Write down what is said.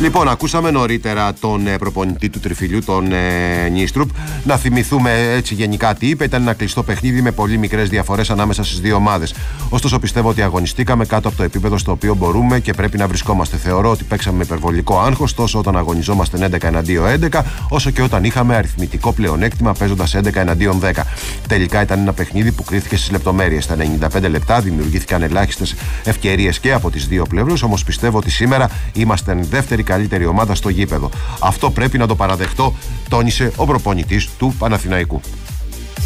Λοιπόν, ακούσαμε νωρίτερα τον προπονητή του Τριφυλιού, τον Νίστρουπ. Να θυμηθούμε έτσι γενικά τι είπε. Ήταν ένα κλειστό παιχνίδι με πολύ μικρές διαφορές ανάμεσα στις δύο ομάδες. Ωστόσο, πιστεύω ότι αγωνιστήκαμε κάτω από το επίπεδο στο οποίο μπορούμε και πρέπει να βρισκόμαστε. Θεωρώ ότι παίξαμε με υπερβολικό άγχος τόσο όταν αγωνιζόμαστε 11 εναντίον 11, όσο και όταν είχαμε αριθμητικό πλεονέκτημα παίζοντας 11 εναντίον 10. Τελικά ήταν ένα παιχνίδι που κρίθηκε στις λεπτομέρειες. Στα 95 λεπτά δημιουργήθηκαν ελάχιστες ευκαιρίες και από τις δύο πλευρές. Όμως πιστεύω ότι σήμερα είμαστε δεύτερη καλύτερη ομάδα στο γήπεδο. Αυτό πρέπει να το παραδεχτώ, τόνισε ο προπονητής του Παναθηναϊκού.